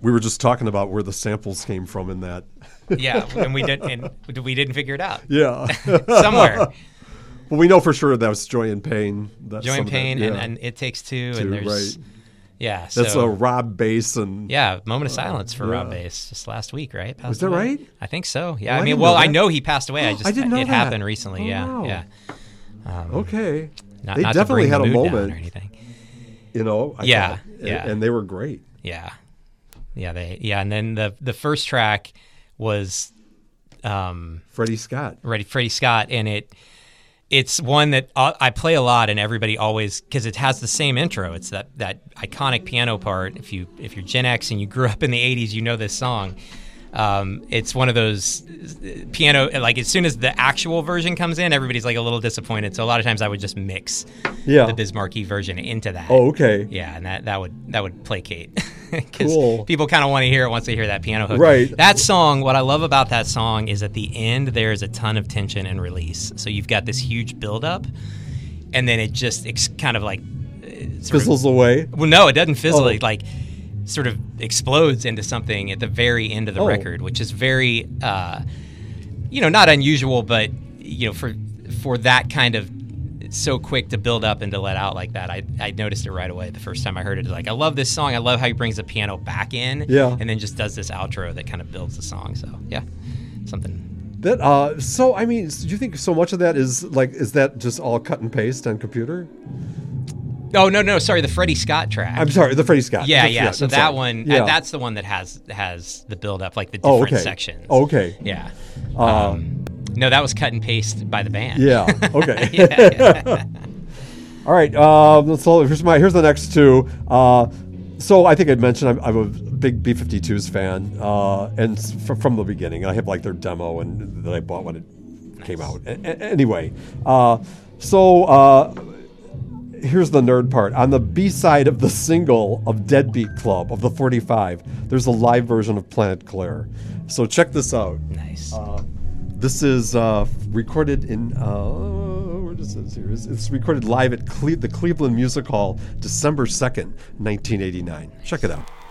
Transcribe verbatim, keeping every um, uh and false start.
We were just talking about where the samples came from in that. Yeah, and we didn't, and we didn't figure it out. Yeah, somewhere. Well, we know for sure that was Joy and Pain. That Joy and Pain, that, yeah. and, and It Takes Two, Two, and there's right. yeah. That's so, a Rob Bass and yeah, moment of silence for yeah. Rob Bass just last week, right? Passed Was that away. right? I think so. Yeah, Oh, I I mean, didn't well, know I that. know he passed away. I just I didn't know it that. happened recently. Oh, yeah, wow. yeah. Um, Okay, Not, they not to definitely bring had the a mood down moment. or anything. You know, I Yeah, thought, yeah. and, and they were great. Yeah, yeah, they yeah, and then the the first track was um, Freddie Scott. Ready, Freddie Scott, and it it's one that I play a lot, and everybody always because it has the same intro. It's that that iconic piano part. If you if you're Gen X and you grew up in the eighties, you know this song. Um, it's one of those piano, like as soon as the actual version comes in, everybody's like a little disappointed. So a lot of times I would just mix Yeah. the Biz Markie version into that. Oh, okay. Yeah, and that, that would that would placate because Cool. people kind of want to hear it once they hear that piano hook. Right. That song, what I love about that song is at the end there's a ton of tension and release. So you've got this huge buildup, and then it just it's kind of like uh, sort Fizzles of, away. well, no, it doesn't fizzle. Oh. It like sort of explodes into something at the very end of the Oh. record, which is very, uh, you know, not unusual, but you know, for for that kind of it's so quick to build up and to let out like that. I I noticed it right away the first time I heard it. Like, I love this song. I love how he brings the piano back in, Yeah. and then just does this outro that kind of builds the song. So yeah, something. That uh, so I mean, do you think so much of that is like is that just all cut and paste on computer? Oh no no sorry the Freddie Scott track. I'm sorry, the Freddie Scott. Yeah That's- yeah. So I'm that sorry. one Yeah. uh, that's the one that has has the build up, like the Oh, different okay. sections. Oh, okay. Yeah. Uh, Um, no, that was cut and paste by the band. Yeah. Okay. Yeah, yeah. All right. Um, so here's my here's the next two. Uh, so I think I'd mentioned I'm, I'm a big B fifty-twos fan, uh, and s- fr- from the beginning, I have like their demo and that I bought when it came out. A- a- anyway, uh, so uh, here's the nerd part. On the B side of the single of Deadbeat Club of the forty-five, there's a live version of Planet Claire. So check this out. Nice. Uh, this is uh, recorded in, uh, where does it here? It's, it's recorded live at Cle- the Cleveland Music Hall, December second, nineteen eighty-nine. Check it out.